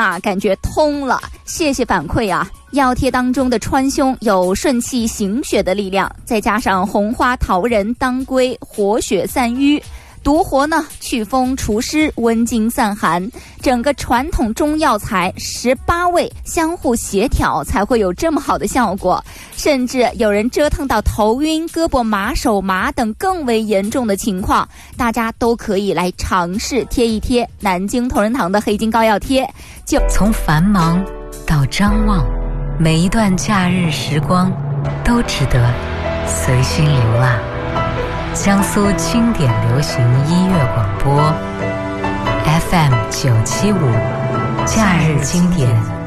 啊，感觉通了，谢谢反馈啊。药贴当中的川芎有顺气行血的力量，再加上红花桃仁当归活血散瘀，独活呢祛风除湿温经散寒，整个传统中药材18味相互协调才会有这么好的效果，甚至有人折腾到头晕胳膊麻手麻等更为严重的情况，大家都可以来尝试贴一贴南京同仁堂的黑金膏药贴。就从繁忙到张望，每一段假日时光都值得随心流浪。江苏经典流行音乐广播 FM 975，假日经典